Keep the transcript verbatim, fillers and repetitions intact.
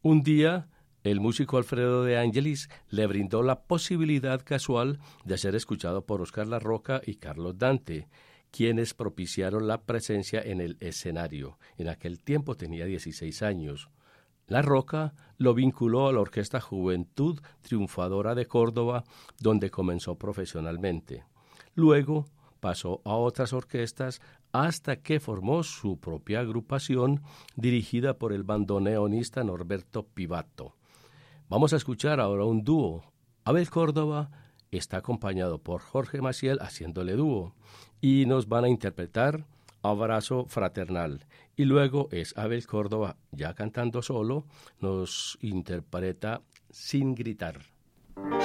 Un día, el músico Alfredo de Angelis le brindó la posibilidad casual de ser escuchado por Oscar La Rocca y Carlos Dante, quienes propiciaron la presencia en el escenario. En aquel tiempo tenía dieciséis años. La Rocca lo vinculó a la Orquesta Juventud Triunfadora de Córdoba, donde comenzó profesionalmente. Luego pasó a otras orquestas hasta que formó su propia agrupación dirigida por el bandoneonista Norberto Pivato. Vamos a escuchar ahora un dúo. Abel Córdoba está acompañado por Jorge Maciel haciéndole dúo y nos van a interpretar Abrazo Fraternal. Y luego es Abel Córdoba, ya cantando solo, nos interpreta Sin Gritar.